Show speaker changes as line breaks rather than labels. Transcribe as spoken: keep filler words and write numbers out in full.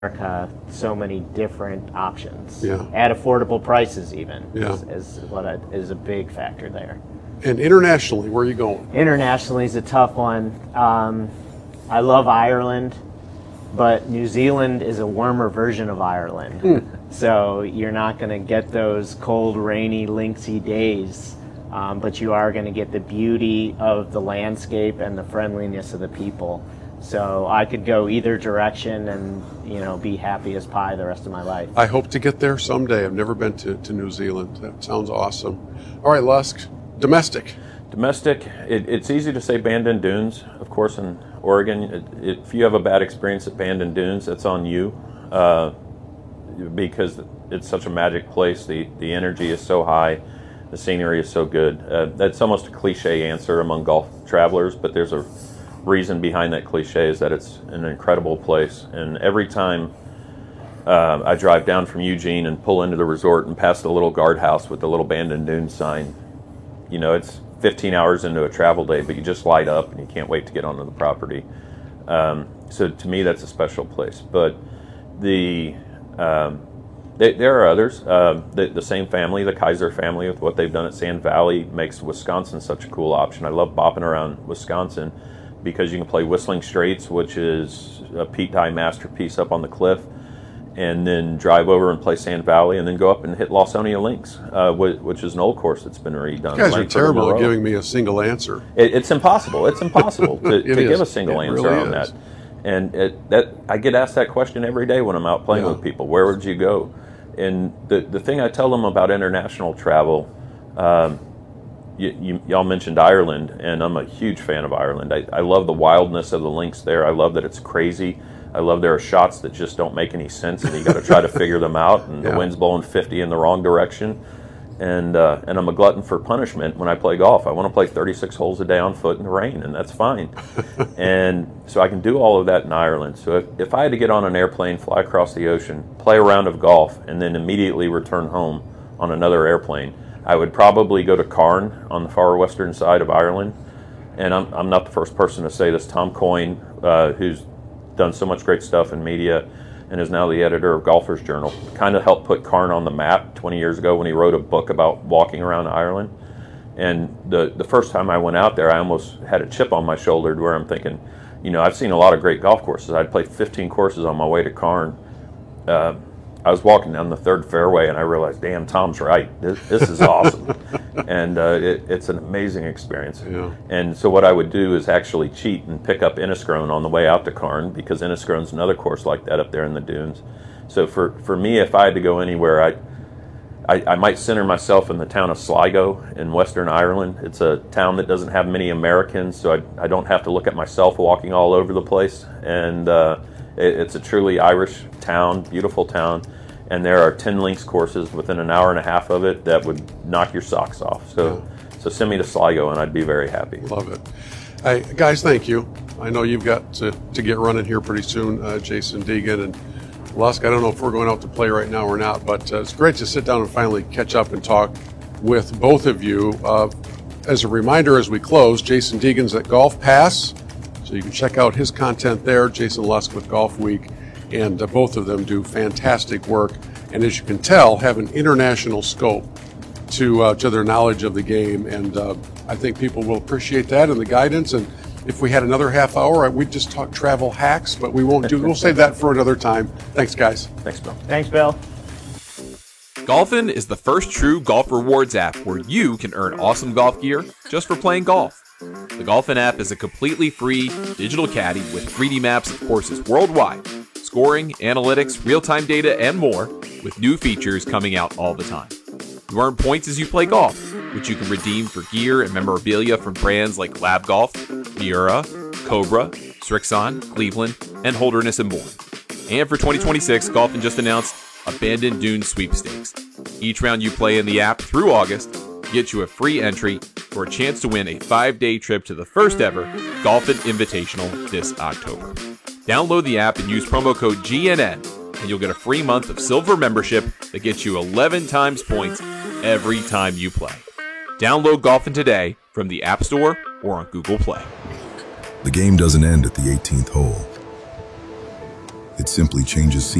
America so many different options
Yeah.
at affordable prices even
Yeah.
is, is what I, is a big factor there.
And internationally, where are you going?
Internationally is a tough one. Um, I love Ireland, but New Zealand is a warmer version of Ireland.
Mm.
So you're not going to get those cold, rainy, lynxy days, um, but you are going to get the beauty of the landscape and the friendliness of the people. So I could go either direction and, you know, be happy as pie the rest of my life.
I hope to get there someday. I've never been to, to New Zealand. That sounds awesome. All right, Lusk, domestic.
Domestic, it, it's easy to say Bandon Dunes, of course, in Oregon. It, it, if you have a bad experience at Bandon Dunes, that's on you, uh, because it's such a magic place. The, the energy is so high. The scenery is so good. Uh, that's almost a cliche answer among golf travelers, but there's a reason behind that cliche is that it's an incredible place. And every time uh, I drive down from Eugene and pull into the resort and pass the little guardhouse with the little Bandon Dunes sign, you know, it's fifteen hours into a travel day, but you just light up and you can't wait to get onto the property. Um, so to me, that's a special place. But the um, they, there are others. Uh, the, the same family, the Kaiser family, with what they've done at Sand Valley, makes Wisconsin such a cool option. I love bopping around Wisconsin because you can play Whistling Straits, which is a Pete Dye masterpiece up on the cliff, and then drive over and play Sand Valley, and then go up and hit Lawsonia Links, uh, which is an old course that's been redone.
You guys are
Langford
terrible
and
at giving me a single answer.
It, it's impossible. It's impossible to,
It
to
is.
give a single
It
answer
really
on
is.
that. And it, that I get asked that question every day when I'm out playing
Yeah.
with people. Where would you go? And the the thing I tell them about international travel, um, you, you, y'all mentioned Ireland, and I'm a huge fan of Ireland. I, I love the wildness of the links there. I love that it's crazy. I love there are shots that just don't make any sense, and you got to try to figure them out. And
Yeah.
the wind's blowing fifty in the wrong direction. And uh, and I'm a glutton for punishment when I play golf. I want to play thirty-six holes a day on foot in the rain, and that's fine. And so I can do all of that in Ireland. So if, if I had to get on an airplane, fly across the ocean, play a round of golf, and then immediately return home on another airplane, I would probably go to Cairn on the far western side of Ireland. And I'm, I'm not the first person to say this. Tom Coyne, uh, who's done so much great stuff in media and is now the editor of Golfer's Journal, kind of helped put Cairn on the map twenty years ago when he wrote a book about walking around Ireland. And the, the first time I went out there, I almost had a chip on my shoulder where I'm thinking, you know, I've seen a lot of great golf courses. I'd played fifteen courses on my way to Cairn. Uh, I was walking down the third fairway and I realized, damn, Tom's right. This, this is awesome. And uh, it, it's an amazing experience.
Yeah.
And so what I would do is actually cheat and pick up Inniscrone on the way out to Cairn, because Inniscrone's another course like that up there in the dunes. So for, for me, if I had to go anywhere, I, I I might center myself in the town of Sligo in Western Ireland. It's a town that doesn't have many Americans, so I, I don't have to look at myself walking all over the place. And uh, it, it's a truly Irish town, beautiful town. And there are ten links courses within an hour and a half of it that would knock your socks off. So,
Yeah.
so send me to Sligo, and I'd be very happy.
Love it. Hey, guys, thank you. I know you've got to, to get running here pretty soon, uh, Jason Deegan and Lusk. I don't know if we're going out to play right now or not, but uh, it's great to sit down and finally catch up and talk with both of you. Uh, as a reminder, as we close, Jason Deegan's at Golf Pass, so you can check out his content there. Jason Lusk with Golf Week, and uh, both of them do fantastic work, and as you can tell, have an international scope to uh, to their knowledge of the game, and uh, I think people will appreciate that and the guidance. And if we had another half hour, we'd just talk travel hacks, but we won't do. We'll save that for another time. Thanks, guys.
Thanks, Bill.
Thanks, Bill.
Golfin is the first true golf rewards app where you can earn awesome golf gear just for playing golf. The Golfin app is a completely free digital caddy with three D maps of courses worldwide, scoring, analytics, real-time data, and more, with new features coming out all the time. You earn points as you play golf, which you can redeem for gear and memorabilia from brands like Lab Golf, Miura, Cobra, Strixon, Cleveland, and Holderness and Bourne. And for twenty twenty-six, Golfin just announced a Bandon Dunes Sweepstakes. Each round you play in the app through August gets you a free entry for a chance to win a five-day trip to the first ever Golfin Invitational this October. Download the app and use promo code G N N, and you'll get a free month of silver membership that gets you eleven times points every time you play. Download Golfin today from the App Store or on Google Play.
The game doesn't end at the eighteenth hole. It simply changes